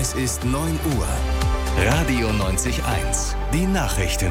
Es ist 9 Uhr. Radio 90.1. Die Nachrichten.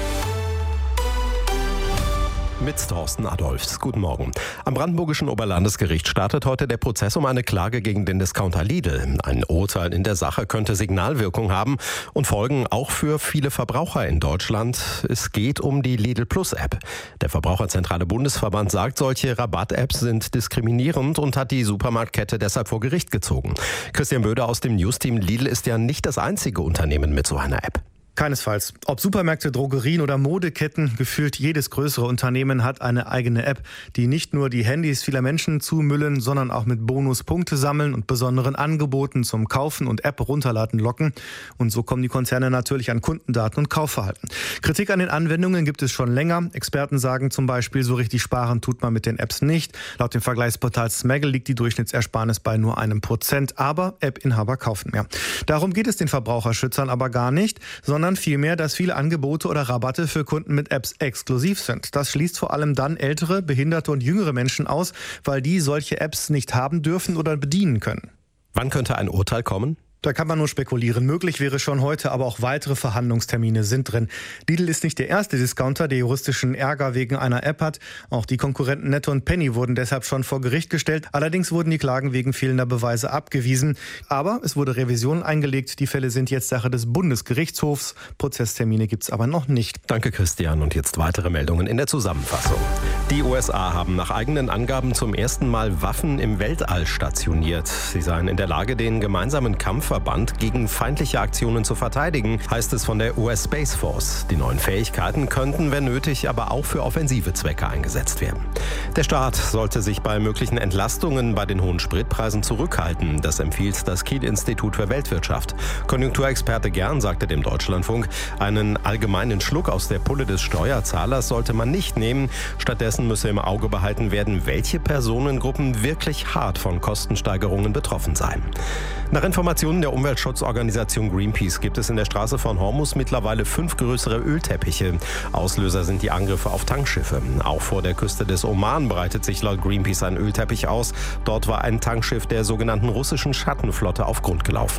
Mit Thorsten Adolphs. Guten Morgen. Am Brandenburgischen Oberlandesgericht startet heute der Prozess um eine Klage gegen den Discounter Lidl. Ein Urteil in der Sache könnte Signalwirkung haben und Folgen auch für viele Verbraucher in Deutschland. Es geht um die Lidl Plus App. Der Verbraucherzentrale Bundesverband sagt, solche Rabatt-Apps sind diskriminierend und hat die Supermarktkette deshalb vor Gericht gezogen. Christian Böder aus dem News-Team: Lidl ist ja nicht das einzige Unternehmen mit so einer App. Keinesfalls. Ob Supermärkte, Drogerien oder Modeketten, gefühlt jedes größere Unternehmen hat eine eigene App, die nicht nur die Handys vieler Menschen zumüllen, sondern auch mit Bonuspunkte sammeln und besonderen Angeboten zum Kaufen und App runterladen locken. Und so kommen die Konzerne natürlich an Kundendaten und Kaufverhalten. Kritik an den Anwendungen gibt es schon länger. Experten sagen zum Beispiel, so richtig sparen tut man mit den Apps nicht. Laut dem Vergleichsportal Smaggle liegt die Durchschnittsersparnis bei nur 1%. Aber App-Inhaber kaufen mehr. Darum geht es den Verbraucherschützern aber gar nicht, sondern vielmehr, dass viele Angebote oder Rabatte für Kunden mit Apps exklusiv sind. Das schließt vor allem dann ältere, behinderte und jüngere Menschen aus, weil die solche Apps nicht haben dürfen oder bedienen können. Wann könnte ein Urteil kommen? Da kann man nur spekulieren. Möglich wäre schon heute, aber auch weitere Verhandlungstermine sind drin. Lidl ist nicht der erste Discounter, der juristischen Ärger wegen einer App hat. Auch die Konkurrenten Netto und Penny wurden deshalb schon vor Gericht gestellt. Allerdings wurden die Klagen wegen fehlender Beweise abgewiesen. Aber es wurde Revision eingelegt. Die Fälle sind jetzt Sache des Bundesgerichtshofs. Prozesstermine gibt es aber noch nicht. Danke, Christian. Und jetzt weitere Meldungen in der Zusammenfassung. Die USA haben nach eigenen Angaben zum ersten Mal Waffen im Weltall stationiert. Sie seien in der Lage, den gemeinsamen Kampfverband gegen feindliche Aktionen zu verteidigen, heißt es von der US Space Force. Die neuen Fähigkeiten könnten, wenn nötig, aber auch für offensive Zwecke eingesetzt werden. Der Staat sollte sich bei möglichen Entlastungen bei den hohen Spritpreisen zurückhalten. Das empfiehlt das Kiel-Institut für Weltwirtschaft. Konjunkturexperte Gern sagte dem Deutschlandfunk, einen allgemeinen Schluck aus der Pulle des Steuerzahlers sollte man nicht nehmen. Stattdessen müsse im Auge behalten werden, welche Personengruppen wirklich hart von Kostensteigerungen betroffen seien. Nach Informationen der Umweltschutzorganisation Greenpeace gibt es in der Straße von Hormuz mittlerweile 5 größere Ölteppiche. Auslöser sind die Angriffe auf Tankschiffe. Auch vor der Küste des Oman breitet sich laut Greenpeace ein Ölteppich aus. Dort war ein Tankschiff der sogenannten russischen Schattenflotte auf Grund gelaufen.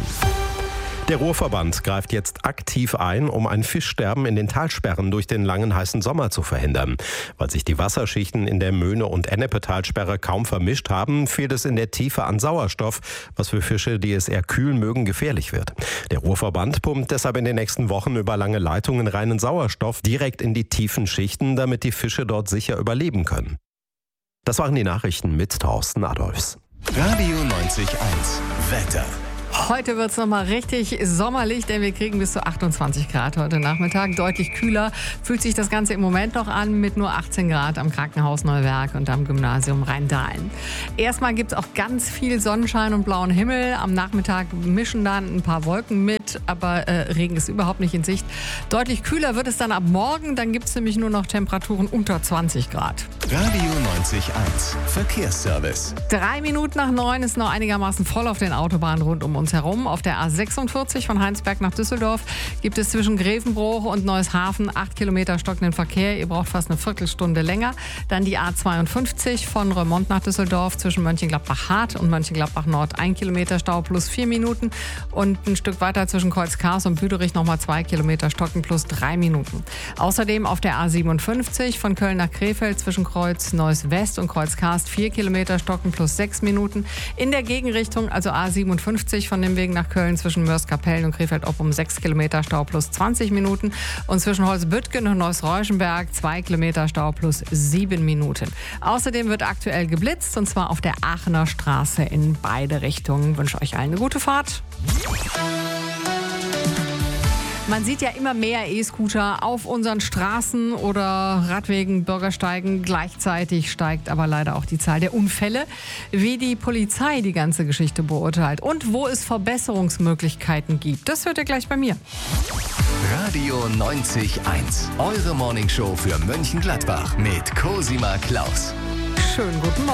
Der Ruhrverband greift jetzt aktiv ein, um ein Fischsterben in den Talsperren durch den langen heißen Sommer zu verhindern. Weil sich die Wasserschichten in der Möhne- und Ennepe-Talsperre kaum vermischt haben, fehlt es in der Tiefe an Sauerstoff, was für Fische, die es eher kühl mögen, gefährlich wird. Der Ruhrverband pumpt deshalb in den nächsten Wochen über lange Leitungen reinen Sauerstoff direkt in die tiefen Schichten, damit die Fische dort sicher überleben können. Das waren die Nachrichten mit Thorsten Adolphs. Radio 90.1. Wetter. Heute wird es nochmal richtig sommerlich, denn wir kriegen bis zu 28 Grad heute Nachmittag. Deutlich kühler fühlt sich das Ganze im Moment noch an mit nur 18 Grad am Krankenhaus Neuwerk und am Gymnasium Rheindahlen. Erstmal gibt es auch ganz viel Sonnenschein und blauen Himmel. Am Nachmittag mischen dann ein paar Wolken mit, aber Regen ist überhaupt nicht in Sicht. Deutlich kühler wird es dann ab morgen, dann gibt es nämlich nur noch Temperaturen unter 20 Grad. Radio 90.1. Verkehrsservice. 3 Minuten nach 9 ist noch einigermaßen voll auf den Autobahnen rund um uns herum. Auf der A46 von Heinsberg nach Düsseldorf gibt es zwischen Grevenbroich und Neueshafen 8 Kilometer stockenden Verkehr. Ihr braucht fast eine Viertelstunde länger. Dann die A52 von Reumont nach Düsseldorf zwischen Mönchengladbach-Hart und Mönchengladbach-Nord 1 Kilometer Stau plus 4 Minuten. Und ein Stück weiter zwischen Kreuz-Kars und Büderich nochmal 2 Kilometer stocken plus 3 Minuten. Außerdem auf der A57 von Köln nach Krefeld zwischen Kreuz Neuss West und Kreuz Karst 4 Kilometer stocken plus 6 Minuten. In der Gegenrichtung, also A57 von dem Weg nach Köln zwischen Mörs-Kapellen und Krefeld-Oppum 6 Kilometer Stau plus 20 Minuten. Und zwischen Holzbüttgen und Neuss-Reuschenberg 2 Kilometer Stau plus 7 Minuten. Außerdem wird aktuell geblitzt und zwar auf der Aachener Straße in beide Richtungen. Ich wünsche euch allen eine gute Fahrt. Man sieht ja immer mehr E-Scooter auf unseren Straßen oder Radwegen, Bürgersteigen. Gleichzeitig steigt aber leider auch die Zahl der Unfälle. Wie die Polizei die ganze Geschichte beurteilt und wo es Verbesserungsmöglichkeiten gibt, das hört ihr gleich bei mir. Radio 90.1. Eure Morningshow für Mönchengladbach mit Cosima Klaus. Schönen guten Morgen.